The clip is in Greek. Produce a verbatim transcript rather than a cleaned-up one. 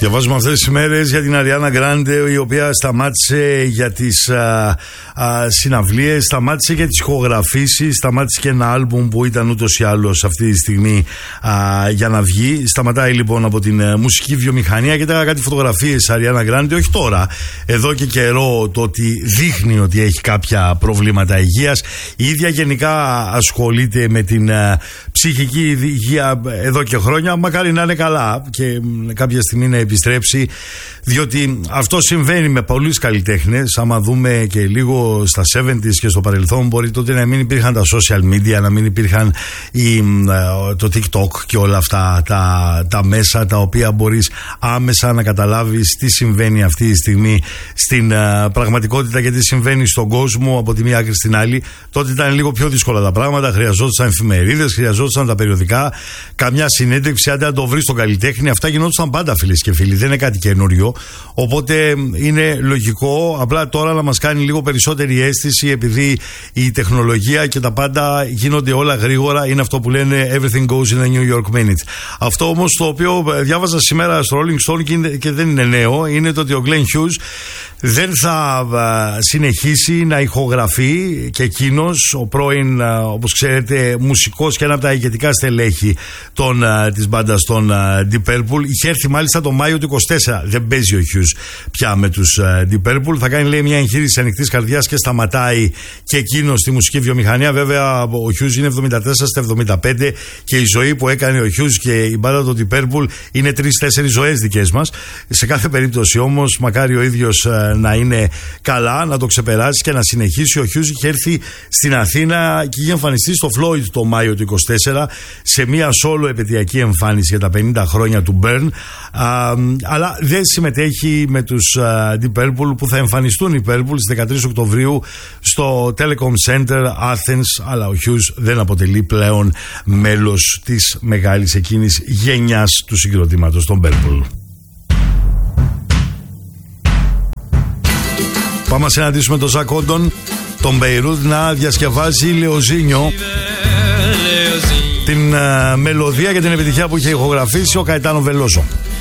Διαβάζουμε αυτές τις μέρες για την Αριάννα Γκράντε, η οποία σταμάτησε για τις α, α, συναυλίες, σταμάτησε για τις ηχογραφήσεις, σταμάτησε και ένα άλμπουμ που ήταν ούτως ή άλλως αυτή τη στιγμή α, για να βγει. Σταματάει λοιπόν από την α, μουσική βιομηχανία. Και τα κάτι φωτογραφίες Αριάννα Γκράντε, όχι τώρα, εδώ και καιρό, το ότι δείχνει ότι έχει κάποια προβλήματα υγείας. Η ίδια γενικά ασχολείται με την α, ψυχική υγεία εδώ και χρόνια. Μακάρι να είναι καλά και κάποια στιγμή να επιστρέψει, διότι αυτό συμβαίνει με πολλούς καλλιτέχνες. Άμα δούμε και λίγο στα εβδομήντα και στο παρελθόν, μπορεί τότε να μην υπήρχαν τα social media, να μην υπήρχαν η, το TikTok και όλα αυτά τα, τα μέσα τα οποία μπορείς άμεσα να καταλάβεις τι συμβαίνει αυτή τη στιγμή στην uh, πραγματικότητα και τι συμβαίνει στον κόσμο από τη μία άκρη στην άλλη. Τότε ήταν λίγο πιο δύσκολα τα πράγματα, χρειαζόταν εφημερίδες, χρειαζόταν τα περιοδικά, καμιά συνέντευξη, άντε να το βρεις στον καλλιτέχνη. Αυτά γινόντουσαν πάντα, φίλες και φίλοι, δεν είναι κάτι καινούριο. Οπότε είναι λογικό απλά τώρα να μας κάνει λίγο περισσότερη αίσθηση, επειδή η τεχνολογία και τα πάντα γίνονται όλα γρήγορα. Είναι αυτό που λένε everything goes in a New York minute. Αυτό όμως το οποίο διάβαζα σήμερα στο Rolling Stone και δεν είναι νέο, είναι το ότι ο Glenn Hughes δεν θα συνεχίσει να ηχογραφεί, και εκείνος ο πρώην, όπως ξέρετε, μουσικός και ένα από τα ηγετικά στελέχη των, της μπάντας των Deep Purple. Είχε έρθει μάλιστα το Μάιο του είκοσι τέσσερα. Δεν παίζει ο Hughes πια με τους Deep Purple. Θα κάνει, λέει, μια εγχείρηση ανοιχτής καρδιάς και σταματάει και εκείνος στη μουσική βιομηχανία. Βέβαια ο Hughes είναι εβδομήντα τέσσερα στα εβδομήντα πέντε και η ζωή που έκανε ο Hughes και η μπάντα των Deep Purple είναι τρεις-τέσσερις ζωές δικές μας. Σε κάθε περίπτωση όμως, μακάρι ο ίδιος να είναι καλά, να το ξεπεράσει και να συνεχίσει. Ο Hughes είχε έρθει στην Αθήνα και είχε εμφανιστεί στο Floyd το Μάιο του είκοσι τέσσερα σε μια solo επαιτειακή εμφάνιση για τα πενήντα χρόνια του Burn, α, αλλά δεν συμμετέχει με τους α, Deep Purple, που θα εμφανιστούν οι Purple στις δεκατρείς Οκτωβρίου στο Telecom Center Athens, αλλά ο Hughes δεν αποτελεί πλέον μέλος της μεγάλης εκείνης γενιάς του συγκροτήματος των Purple. Πάμε να συναντήσουμε τον Ζακ Όντον, τον Μπεϊρούτ να διασκευάζει Λεοζίνιο, την uh, μελωδία και την επιτυχία που είχε ηχογραφήσει ο Καετάνο Βελόζο.